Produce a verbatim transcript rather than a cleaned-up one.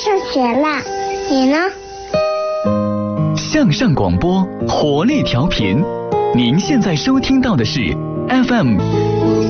上学了，你呢？ 向上广播，活力调频。您现在收听到的是 F M